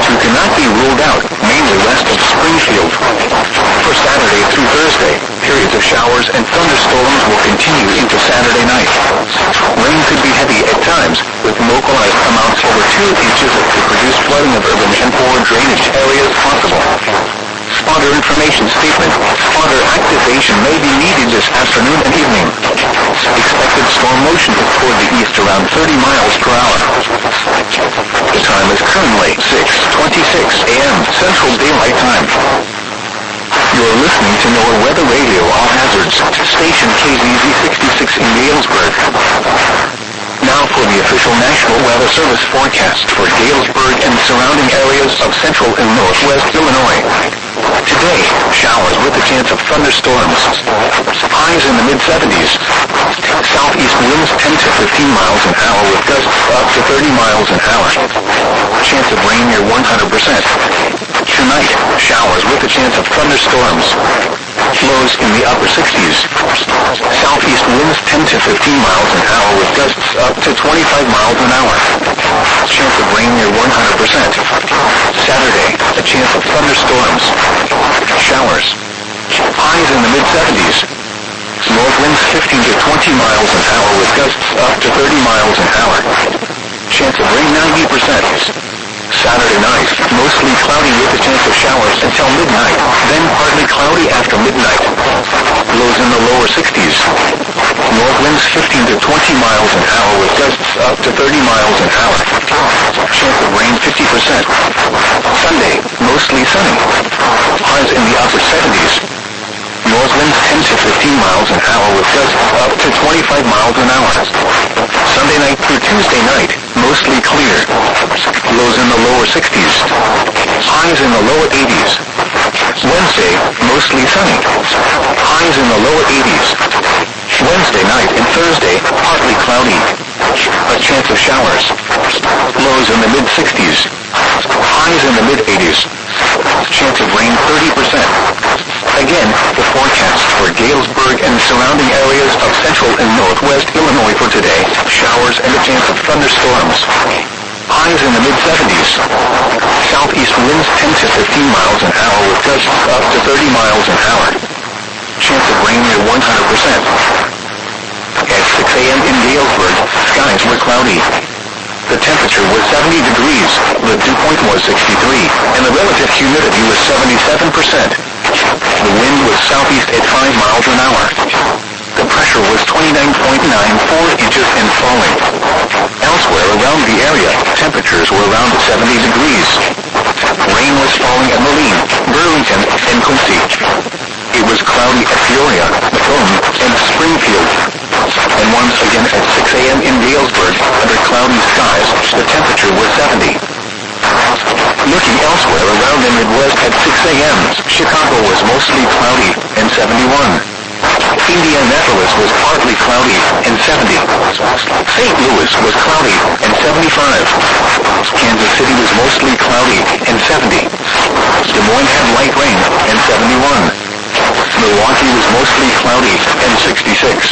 cannot be ruled out, mainly west of Springfield. For Saturday through Thursday, periods of showers and thunderstorms will continue into Saturday night. Rain could be heavy at times, with localized amounts over 2 inches that could produce flooding of urban and poor drainage areas possible. Spotter information statement. Spotter activation may be needed this afternoon and evening. Expected storm motion is toward the east around 30 miles per hour. The time is currently 6:26 a.m. Central Daylight Time. You're listening to NOAA Weather Radio All Hazards, station KZZ 66 in Galesburg. Now for the official National Weather Service forecast for Galesburg and surrounding areas of central and northwest Illinois. Today, showers with a chance of thunderstorms. Highs in the mid-70s. Southeast winds 10 to 15 miles an hour with gusts up to 30 miles an hour. Chance of rain near 100%. Tonight, showers with a chance of thunderstorms. Lows in the upper 60s. Southeast winds 10 to 15 miles an hour with gusts up to 25 miles an hour. Chance of rain near 100%. Saturday, a chance of thunderstorms. Showers. Highs in the mid-70s. North winds 15 to 20 miles an hour with gusts up to 30 miles an hour. Chance of rain 90%. Saturday night, mostly cloudy with a chance of showers until midnight, then partly cloudy after midnight. Lows in the lower 60s. North winds 15 to 20 miles an hour with gusts up to 30 miles an hour. Chance of rain 50%. Sunday, mostly sunny. Highs in the upper 70s. North winds 10 to 15 miles an hour with gusts up to 25 miles an hour. Sunday night through Tuesday night, mostly clear. Lows in the lower 60s. Highs in the lower 80s. Wednesday, mostly sunny. Highs in the lower 80s. Wednesday night and Thursday, partly cloudy. A chance of showers. Lows in the mid-60s. Highs in the mid-80s. Chance of rain 30%. Again, the forecast for Galesburg and surrounding areas of central and northwest Illinois for today. Showers and a chance of thunderstorms. Highs in the mid-70s. Southeast winds 10 to 15 miles an hour with gusts up to 30 miles an hour. Chance of rain near 100%. At 6 a.m. in Galesburg, skies were cloudy. The temperature was 70 degrees, the dew point was 63, and the relative humidity was 77%. The wind was southeast at 5 miles an hour. The pressure was 29.94 inches and falling. Elsewhere around the area, temperatures were around 70 degrees. Rain was falling at Moline, Burlington, and Quincy. It was cloudy at Peoria, Macomb, and Springfield. And once again at 6 a.m. in Galesburg, under cloudy skies, the temperature was 70. Looking elsewhere around the Midwest at 6 a.m., Chicago was mostly cloudy and 71. Indianapolis was partly cloudy and 70. St. Louis was cloudy and 75. Kansas City was mostly cloudy and 70. Des Moines had light rain and 71. Milwaukee was mostly cloudy and 66.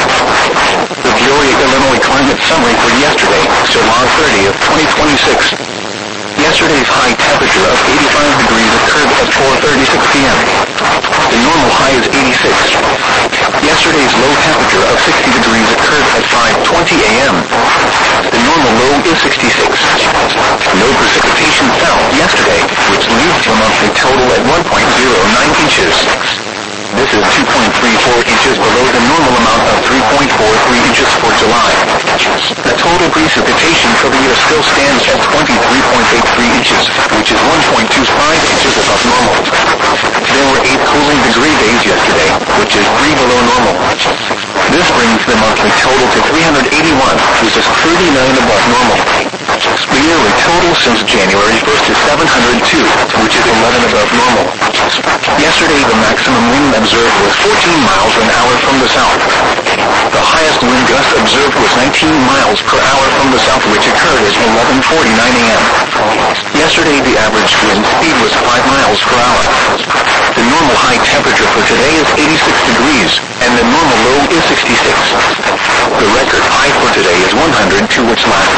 The Peoria, Illinois climate summary for yesterday, July 30th, 2026. Yesterday's high temperature of 85 degrees occurred at 4:36 p.m. The normal high is 86. Yesterday's low temperature of 60 degrees occurred at 5:20 a.m. The normal low is 66. No precipitation fell yesterday, which leaves the monthly total at 1.09 inches. This is 2.34 inches below the normal amount of 3.43 inches for July. The total precipitation for the year still stands at 23.83 inches, which is 1.25 inches above normal. There were 8 cooling degree days yesterday, which is 3 below normal. This brings the monthly total to 381, which is 39 above normal. The yearly total since January 1st is 702, which is 11 above normal. Yesterday, the maximum wind observed was 14 miles an hour from the south. The highest wind gust observed was 19 miles per hour from the south, which occurred at 11:49 a.m. Yesterday, the average wind speed was 5 miles per hour. The normal high temperature for today is 86 degrees, and the normal low is 66. The record high for today is 102, which last